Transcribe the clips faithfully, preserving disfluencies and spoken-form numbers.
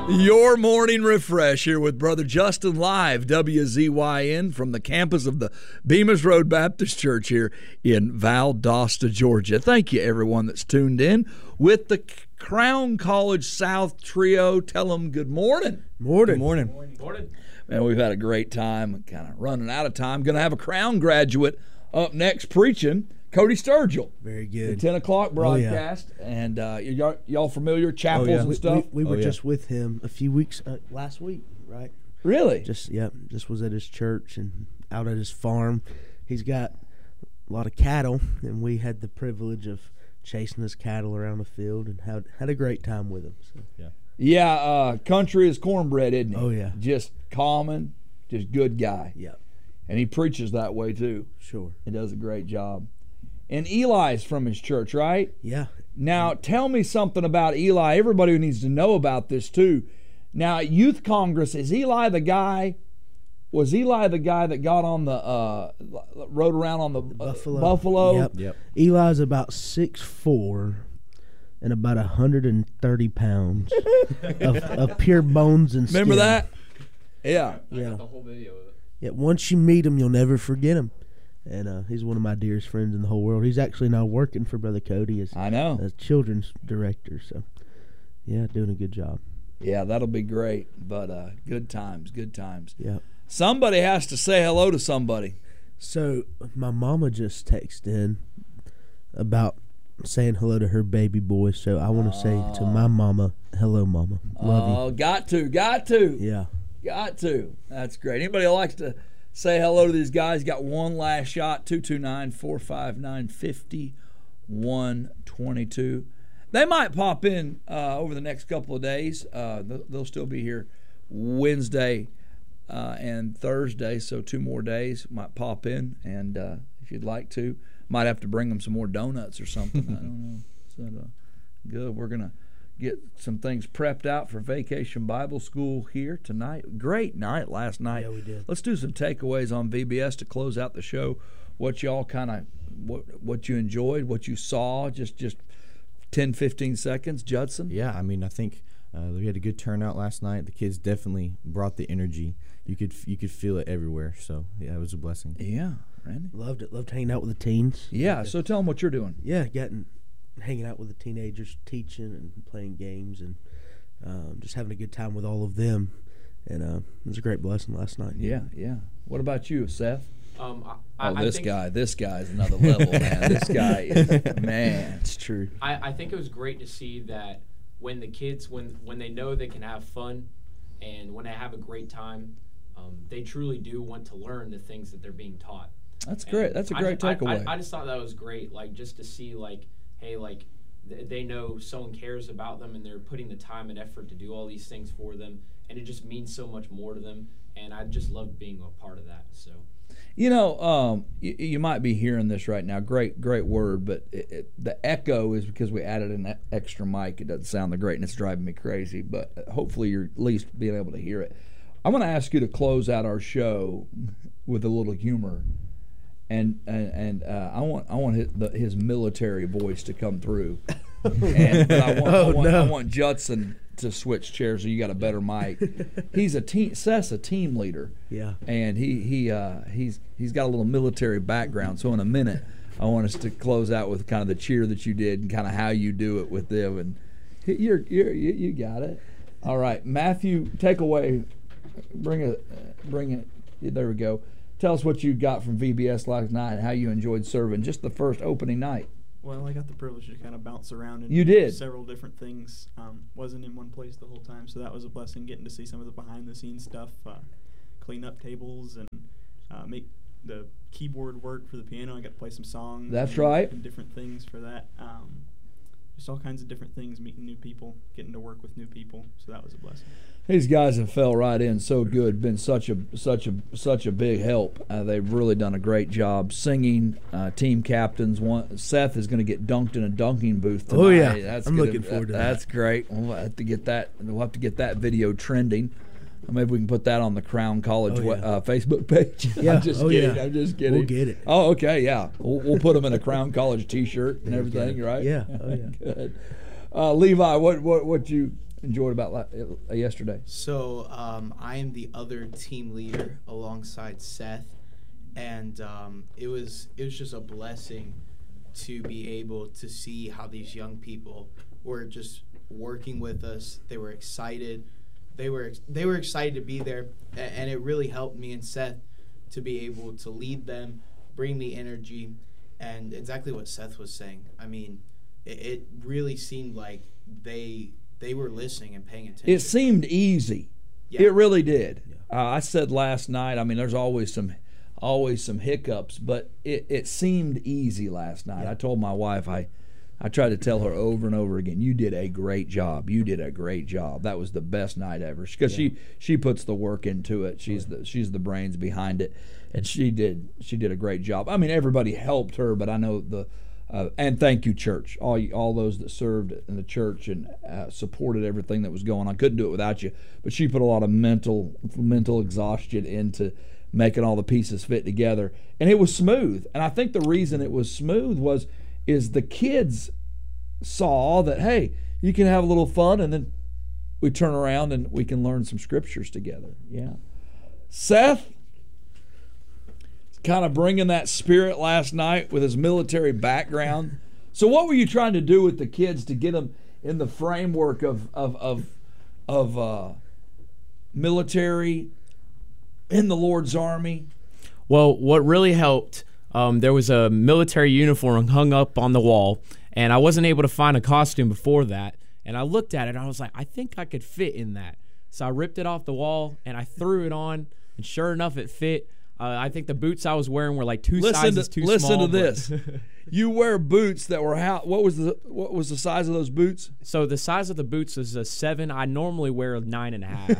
Your morning refresh here with Brother Justin live, W Z Y N, from the campus of the Bemis Road Baptist Church here in Valdosta, Georgia. Thank you, everyone that's tuned in with the Crown College South Trio. Tell them good morning. Morning. Good morning. Morning. Morning. Man, we've had a great time. Kind of running out of time. Going to have a Crown graduate up next preaching, Cody Sturgill. Very good. The ten o'clock broadcast. Oh, yeah. And uh, y'all, y'all familiar, chapels oh, yeah. and we, stuff? We, we were oh, yeah. just with him a few weeks, uh, last week, right? Really? Just, yeah, just was at his church and out at his farm. He's got a lot of cattle, and we had the privilege of chasing his cattle around the field and had, had a great time with him. So. Yeah. Yeah, uh, country is cornbread, isn't he? Oh, yeah. Just common, just good guy. Yeah. And he preaches that way, too. Sure. He does a great job. And Eli's from his church, right? Yeah. Now, tell me something about Eli. Everybody needs to know about this, too. Now, at Youth Congress, is Eli the guy, was Eli the guy that got on the, uh, rode around on the uh, Buffalo? Buffalo? Yep. yep. Eli's about six foot four. And about one hundred thirty pounds of, of pure bones and skin. Remember that? Yeah. I yeah. got the whole video of it. Yeah. Once you meet him, you'll never forget him. And uh, he's one of my dearest friends in the whole world. He's actually now working for Brother Cody as, I know. as children's director. So, yeah, doing a good job. Yeah, that'll be great. But uh, good times, good times. Yeah. Somebody has to say hello to somebody. So, my mama just texted in about saying hello to her baby boy, so I want to say to my mama, hello, Mama. Love oh, you. got to, got to. Yeah. Got to. That's great. Anybody likes to say hello to these guys? Got one last shot, two two nine, four five nine, five one two two. They might pop in uh, over the next couple of days. Uh, they'll still be here Wednesday uh, and Thursday, so two more days. Might pop in, and uh, if you'd like to, might have to bring them some more donuts or something. I don't know. So, uh, good. We're going to get some things prepped out for Vacation Bible School here tonight. Great night last night. Yeah, we did. Let's do some takeaways on V B S to close out the show. What y'all kind of, what what you enjoyed, what you saw, just just ten, fifteen seconds. Judson? Yeah, I mean, I think uh, we had a good turnout last night. The kids definitely brought the energy. You could you could feel it everywhere. So, yeah, it was a blessing. Yeah, Randy? Loved it. Loved hanging out with the teens. Yeah, so tell them what you're doing. Yeah, getting hanging out with the teenagers, teaching and playing games, and um, just having a good time with all of them. And uh, it was a great blessing last night. Yeah, yeah. What about you, Seth? Um, I, Oh, I this think, guy. This guy's another level, man. This guy is, man. It's true. I, I think it was great to see that when the kids, when when they know they can have fun and when they have a great time, um, they truly do want to learn the things that they're being taught. That's And great. That's a I great ju- I, takeaway. I, I just thought that was great, like just to see, like, hey, like th- they know someone cares about them and they're putting the time and effort to do all these things for them, and it just means so much more to them. And I just loved being a part of that. So. You know, um, you, you might be hearing this right now. Great, great word, but it, it, the echo is because we added an e- extra mic. It doesn't sound the great, and it's driving me crazy. But hopefully, you're at least being able to hear it. I'm going to ask you to close out our show with a little humor, and and, and uh, I want I want his, the, his military voice to come through. And but I want, Oh, I want, no. I want Judson to switch chairs so you got a better mic. He's a team. Seth's a team leader. Yeah. And he he uh, he's he's got a little military background. So in a minute, I want us to close out with kind of the cheer that you did and kind of how you do it with them. And you're you're you, you got it. All right, Matthew, take away. Bring it. Bring it. There we go. Tell us what you got from V B S last night and how you enjoyed serving. Just the first opening night. Well, I got the privilege to kind of bounce around and You did. several different things. Um, wasn't in one place the whole time, so that was a blessing, getting to see some of the behind-the-scenes stuff, uh, clean up tables and uh, make the keyboard work for the piano. I got to play some songs. That's and, right. And different things for that. Um, just all kinds of different things, meeting new people, getting to work with new people, so that was a blessing. These guys have fell right in so good. Been such a such a such a big help. Uh, they've really done a great job singing. Uh, team captains. One Seth is going to get dunked in a dunking booth tonight. Oh, yeah. That's I'm gonna- looking forward to that. That's great. We'll have to get that. We'll have to get that video trending. Maybe we can put that on the Crown College Oh, yeah. uh, Facebook page. Yeah. I'm just Oh, kidding. yeah. I'm just kidding. We'll get it. Oh, okay. Yeah. We'll, we'll put them in a Crown College T-shirt and There you everything. go. Right? Yeah. Oh, yeah. Good. Uh, Levi, what what what you enjoyed about la- uh, yesterday? So um, I am the other team leader alongside Seth, and um, it was it was just a blessing to be able to see how these young people were just working with us. They were excited. They were they were excited to be there, and it really helped me and Seth to be able to lead them, bring the energy, and exactly what Seth was saying. I mean, it, it really seemed like they they were listening and paying attention. It seemed easy. Yeah. It really did. Uh, I said last night, I mean, there's always some always some hiccups, but it, it seemed easy last night. Yeah. I told my wife, I, I tried to tell her over and over again, you did a great job. You did a great job. That was the best night ever. Because Yeah. she, she puts the work into it. She's the she's the brains behind it. And she did she did a great job. I mean, everybody helped her, but I know the Uh, and thank you, church. All you, all those that served in the church and uh, supported everything that was going on. Couldn't do it without you. But she put a lot of mental mental exhaustion into making all the pieces fit together, and it was smooth. And I think the reason it was smooth was is the kids saw that, hey, you can have a little fun, and then we turn around and we can learn some scriptures together. Yeah, Seth. Kind of bringing that spirit last night with his military background. So what were you trying to do with the kids to get them in the framework of of of, of uh, military in the Lord's Army? Well, what really helped, um, there was a military uniform hung up on the wall, and I wasn't able to find a costume before that. And I looked at it, and I was like, I think I could fit in that. So I ripped it off the wall, and I threw it on, and sure enough, it fit. Uh, I think the boots I was wearing were like two listen sizes to, too listen small. Listen to this. You wear boots that were how? What was the what was the size of those boots? So the size of the boots is a seven. I normally wear a nine and a half.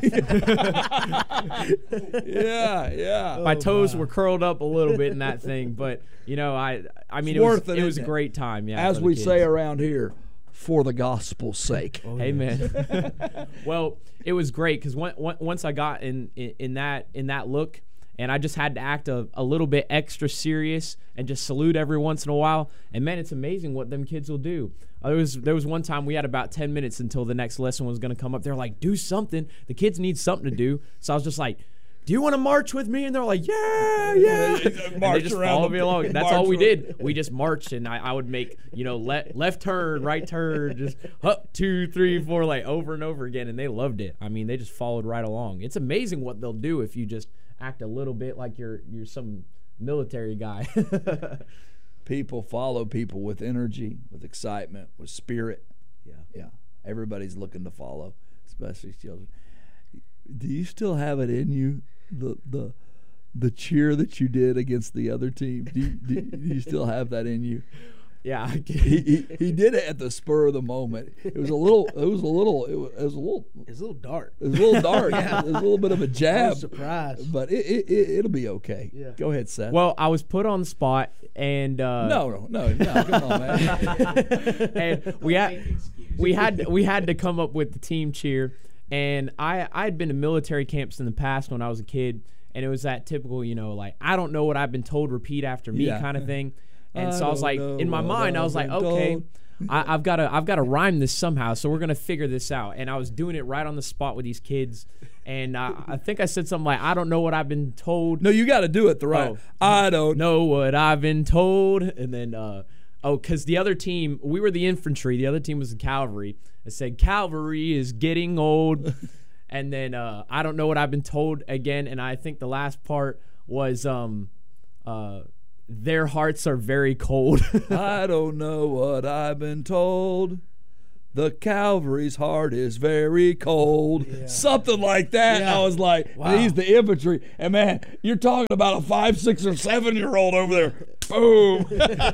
yeah, yeah. My toes were curled up a little bit in that thing, but you know, I I mean, It's it was worth it, it was a isn't it? great time. Yeah, As for the we kids. say around here, for the gospel's sake. Oh, Amen. Well, it was great because once I got in, in in that in that look, and I just had to act a, a little bit extra serious and just salute every once in a while. And man, it's amazing what them kids will do. Uh, there was there was one time we had about ten minutes until the next lesson was going to come up. They're like, do something. The kids need something to do. So I was just like, do you want to march with me? And they're like, yeah, yeah. And they just follow me along. That's all we did. We just marched, and I, I would make, you know, le- left turn, right turn, just up, two, three, four, like over and over again. And they loved it. I mean, they just followed right along. It's amazing what they'll do if you just act a little bit like you're you're some military guy. People follow people with energy, with excitement, with spirit. Yeah. Yeah. Everybody's looking to follow, especially children. Do you still have it in you, the the the cheer that you did against the other team? Do you, do, do you still have that in you? Yeah, I He, he he did it at the spur of the moment. It was a little. It was a little. It was, it was a little. It's a little dark. It was a little dark. Yeah. It was a little bit of a I jab. was surprised. But it, it, it it'll be okay. Yeah. Go ahead, Seth. Well, I was put on the spot, and uh, no, no, no, no. Come on, man. and we had we had we had to come up with the team cheer. And I I had been to military camps in the past when I was a kid, and it was that typical, you know, like, I don't know what I've been told, repeat after me Yeah. kind of thing. And I so I was don't like, know in my what mind, I I've was like, been okay, told. I, I've got to I've got to rhyme this somehow. So we're gonna figure this out. And I was doing it right on the spot with these kids, and I, I think I said something like, I don't know what I've been told. No, you got to do it the right. Oh. I don't know what I've been told. And then, uh, oh, because the other team, we were the infantry. The other team was the cavalry. I said, cavalry is getting old. And then uh, I don't know what I've been told again. And I think the last part was um, uh, their hearts are very cold. I don't know what I've been told. The cavalry's heart is very cold. Yeah. Something like that. Yeah. I was like, Wow. he's the infantry. And man, you're talking about a five, six, or seven year old over there. Boom.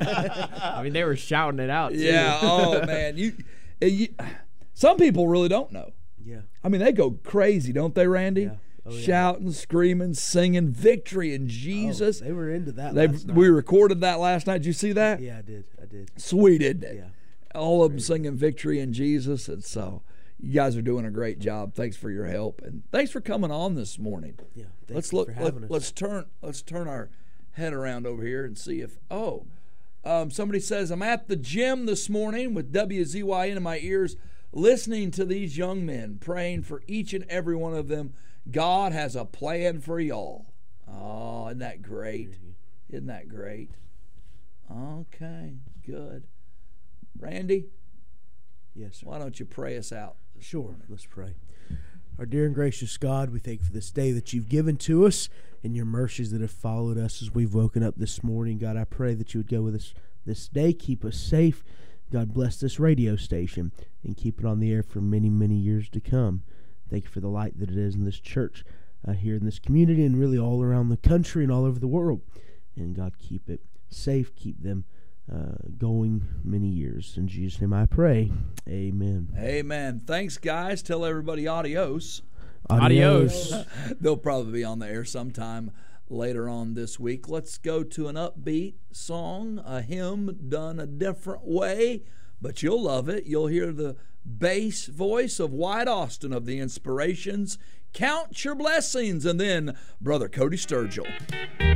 I mean, they were shouting it out, too. Yeah. Oh, man. You, you, some people really don't know. Yeah. I mean, they go crazy, don't they, Randy? Yeah. Oh, yeah. Shouting, screaming, singing victory in Oh, Jesus. they were into that. they last night. we recorded that last night. Did you see that? Yeah, I did. I did. Sweet, isn't it? Yeah. All of them singing victory in Jesus. And so you guys are doing a great job. Thanks for your help. And thanks for coming on this morning. Yeah. Thank let's you look for let, having us. let's turn let's turn our head around over here and see if oh um, somebody says, I'm at the gym this morning with W Z Y N in my ears listening to these young men, praying for each and every one of them. God has a plan for y'all. Oh, isn't that great? Isn't that great? Okay, good. Randy? Yes, sir. Why don't you pray us out? Sure. Let's pray. Our dear and gracious God, we thank you for this day that you've given to us and your mercies that have followed us as we've woken up this morning. God, I pray that you would go with us this day, keep us safe. God, bless this radio station and keep it on the air for many, many years to come. Thank you for the light that it is in this church, uh, here in this community, and really all around the country and all over the world. And God, keep it safe, keep them uh, going many years. In Jesus' name I pray. Amen. Amen. Thanks, guys. Tell everybody adios. Adios. They'll probably be on the air sometime later on this week. Let's go to an upbeat song, a hymn done a different way, but you'll love it. You'll hear the bass voice of Wyatt Austin of the Inspirations. Count your blessings, and then Brother Cody Sturgill.